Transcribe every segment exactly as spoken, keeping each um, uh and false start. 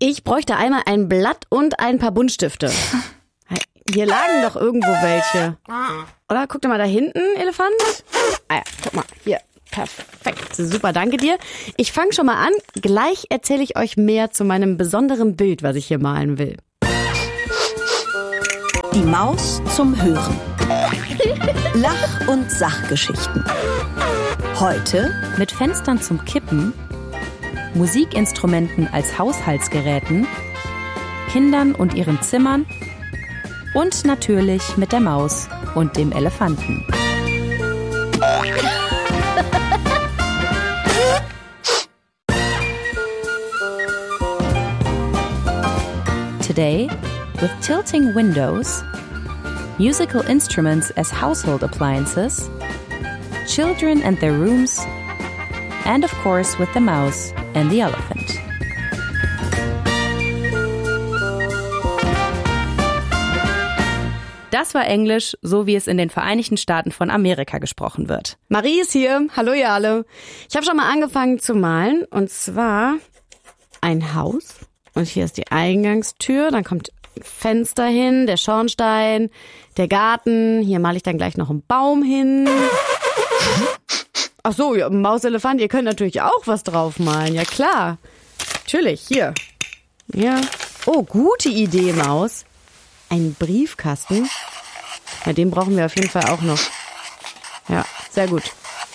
Ich bräuchte einmal ein Blatt und ein paar Buntstifte. Hier lagen doch irgendwo welche. Oder? Guck doch mal da hinten, Elefant. Ah ja, guck mal, hier. Perfekt, super, danke dir. Ich fange schon mal an. Gleich erzähle ich euch mehr zu meinem besonderen Bild, was ich hier malen will. Die Maus zum Hören. Lach- und Sachgeschichten. Heute mit Fenstern zum Kippen, Musikinstrumenten als Haushaltsgeräten, Kindern und ihren Zimmern und natürlich mit der Maus und dem Elefanten. Today, with tilting windows, musical instruments as household appliances, children and their rooms, and of course with the mouse and the elephant. Das war Englisch, so wie es in den Vereinigten Staaten von Amerika gesprochen wird. Marie ist hier. Hallo ihr alle. Ich habe schon mal angefangen zu malen. Und zwar ein Haus. Und hier ist die Eingangstür. Dann kommt ein Fenster hin, der Schornstein, der Garten. Hier male ich dann gleich noch einen Baum hin. Ach so, ja, Maus, Elefant, ihr könnt natürlich auch was draufmalen. Ja klar. Natürlich, hier. Ja. Oh, gute Idee, Maus. Ein Briefkasten. Ja, den brauchen wir auf jeden Fall auch noch. Ja, sehr gut.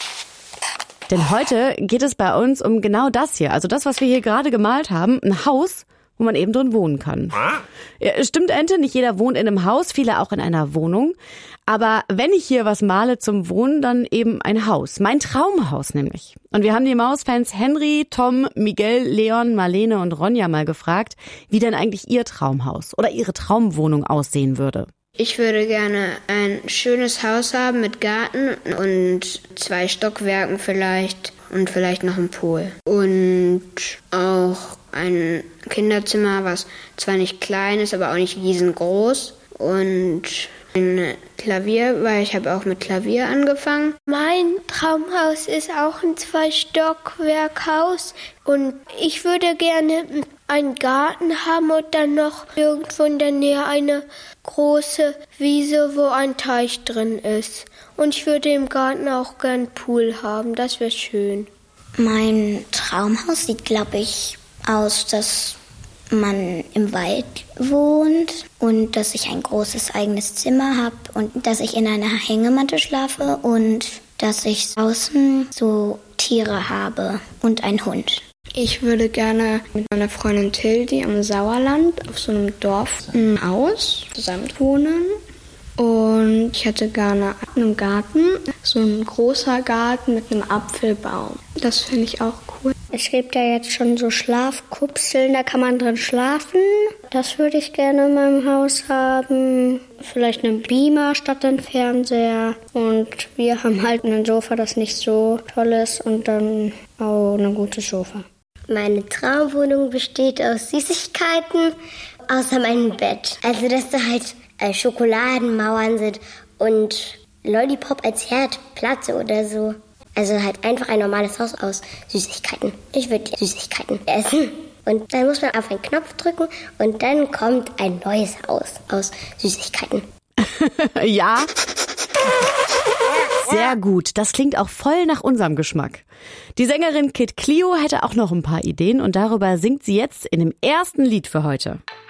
Denn heute geht es bei uns um genau das hier. Also das, was wir hier gerade gemalt haben. Ein Haus, wo man eben drin wohnen kann. Ja, stimmt, Ente, nicht jeder wohnt in einem Haus, viele auch in einer Wohnung. Aber wenn ich hier was male zum Wohnen, dann eben ein Haus. Mein Traumhaus nämlich. Und wir haben die Mausfans Henry, Tom, Miguel, Leon, Marlene und Ronja mal gefragt, wie denn eigentlich ihr Traumhaus oder ihre Traumwohnung aussehen würde. Ich würde gerne ein schönes Haus haben mit Garten und zwei Stockwerken vielleicht und vielleicht noch ein Pool. Und auch ein Kinderzimmer, was zwar nicht klein ist, aber auch nicht riesengroß. Und ein Klavier, weil ich habe auch mit Klavier angefangen. Mein Traumhaus ist auch ein Zwei-Stockwerk-Haus und ich würde gerne einen Garten haben und dann noch irgendwo in der Nähe eine große Wiese, wo ein Teich drin ist. Und ich würde im Garten auch gern einen Pool haben, das wäre schön. Mein Traumhaus sieht, glaube ich, aus, dass man im Wald wohnt und dass ich ein großes eigenes Zimmer habe und dass ich in einer Hängematte schlafe und dass ich draußen so Tiere habe und einen Hund. Ich würde gerne mit meiner Freundin Tildi am Sauerland auf so einem Dorf ein Haus zusammen wohnen. Und ich hätte gerne einen Garten, so ein großer Garten mit einem Apfelbaum. Das finde ich auch cool. Es gibt ja jetzt schon so Schlafkupseln, da kann man drin schlafen. Das würde ich gerne in meinem Haus haben. Vielleicht einen Beamer statt einen Fernseher. Und wir haben halt ein Sofa, das nicht so toll ist und dann auch ein gutes Sofa. Meine Traumwohnung besteht aus Süßigkeiten, außer meinem Bett. Also dass da halt äh, Schokoladenmauern sind und Lollipop als Herdplatte oder so. Also halt einfach ein normales Haus aus Süßigkeiten. Ich würde Süßigkeiten essen. Und dann muss man auf einen Knopf drücken und dann kommt ein neues Haus aus Süßigkeiten. Ja. Sehr gut. Das klingt auch voll nach unserem Geschmack. Die Sängerin Kid Clio hätte auch noch ein paar Ideen und darüber singt sie jetzt in dem ersten Lied für heute.